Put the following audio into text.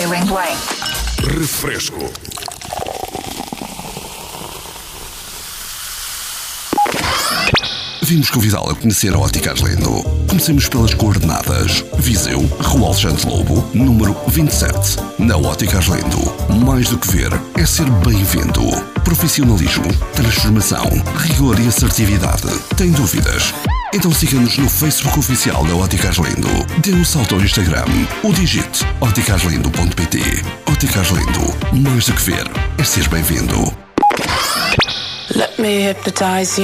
Ring Way. Refresco. Vimos convidá-la a conhecer a Ótica Arlindo. Comecemos pelas coordenadas. Viseu, Rua Alexandre Lobo, número 27. Na Ótica Arlindo, mais do que ver, é ser bem-vindo. Profissionalismo, transformação, rigor e assertividade. Tem dúvidas? Então siga-nos no Facebook oficial da Ótica Arlindo. Dê um salto ao Instagram ou digite óticaarlindo.pt. Ótica Arlindo, mais do que ver, é ser bem-vindo. Let me hypnotize you.